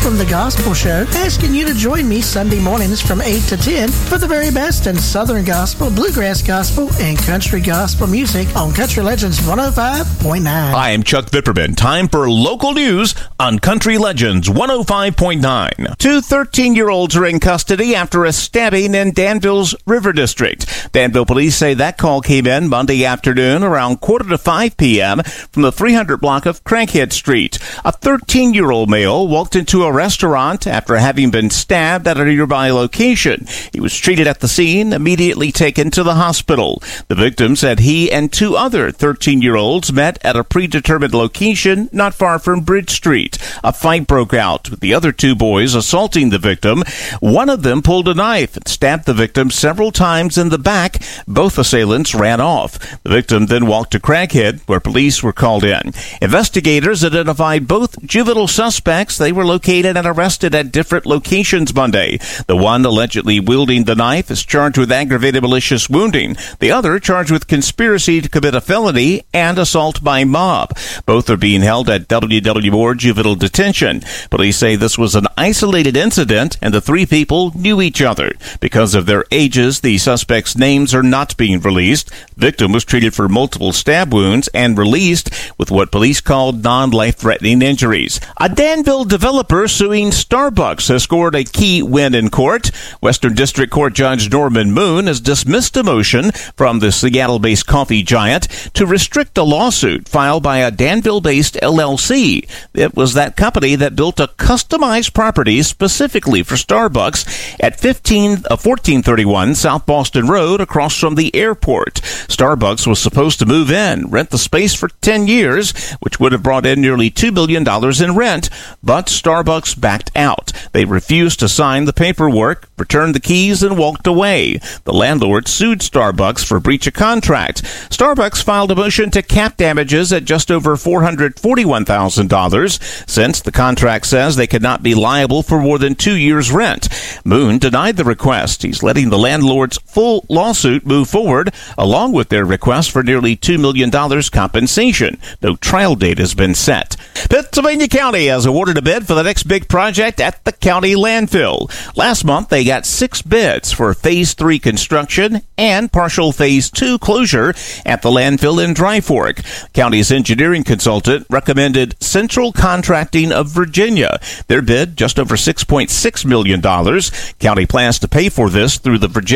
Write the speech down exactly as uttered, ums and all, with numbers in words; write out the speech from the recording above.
from The Gospel Show, asking you to join me Sunday mornings from eight to ten for the very best in Southern Gospel, Bluegrass Gospel, and Country Gospel music on Country Legends one oh five point nine. Hi, I'm Chuck Vipperman. Time for local news on Country Legends one oh five point nine. Two thirteen-year-olds are in custody after a stabbing in Danville's River District. Danville police say that call came in Monday afternoon around quarter to five p.m. from the three hundred block of Crankhead Street. A thirteen-year-old male walked into a restaurant after having been stabbed at a nearby location. He was treated at the scene, immediately taken to the hospital. The victim said he and two other thirteen-year-olds met at a predetermined location not far from Bridge Street. A fight broke out, with the other two boys assaulting the victim. One of them pulled a knife and stabbed the victim several times in the back. Both assailants ran off. The victim then walked to Crankhead, where police were called in. Investigators identified both juvenile suspects. They were located and arrested at different locations Monday. The one allegedly wielding the knife is charged with aggravated malicious wounding. The other charged with conspiracy to commit a felony and assault by mob. Both are being held at W W Moore Juvenile Detention. Police say this was an isolated incident and the three people knew each other. Because of their ages, the suspects' names are not being released. The victim was treated for multiple stab wounds and released with what police called non-life-threatening injuries. A Danville developer suing Starbucks has scored a key win in court. Western District Court Judge Norman Moon has dismissed a motion from the Seattle-based coffee giant to restrict a lawsuit filed by a Danville-based L L C. It was that company that built a customized property specifically for Starbucks at fifteen, uh, fourteen thirty-one South Boston Road across from the airport. Starbucks was supposed to move in, rent the space for ten years, which would have brought in nearly two billion dollars in rent, but Starbucks backed out. They refused to sign the paperwork, returned the keys, and walked away. The landlord sued Starbucks for breach of contract. Starbucks filed a motion to cap damages at just over four hundred forty-one thousand dollars, since the contract says they could not be liable for more than two years' rent. Moon denied the request. He's letting the landlord's full lawsuit move forward, along with their request for nearly two million dollars compensation. No trial date has been set. Pennsylvania County has awarded a bid for the next big project at the county landfill. Last month, they got six bids for Phase three construction and partial Phase two closure at the landfill in Dry Fork. County's engineering consultant recommended Central Contracting of Virginia. Their bid, just over six point six million dollars. County plans to pay for this through the Virginia